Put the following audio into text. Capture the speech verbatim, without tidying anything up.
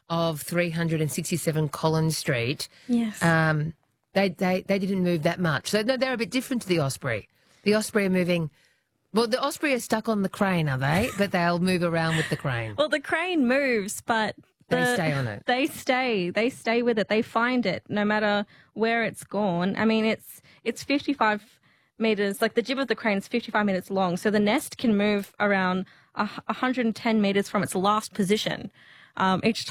of three hundred sixty-seven Collins Street, Yes. um, they, they, they didn't move that much. So no, they're a bit different to the Osprey. The Osprey are moving... Well, the Osprey are stuck on the crane, are they? But they'll move around with the crane. Well, the crane moves, but the, They stay on it. They stay. They stay with it. They find it no matter where it's gone. I mean, it's it's fifty-five meters. Like the jib of the crane is fifty-five meters long, so the nest can move around a one hundred ten meters from its last position um, each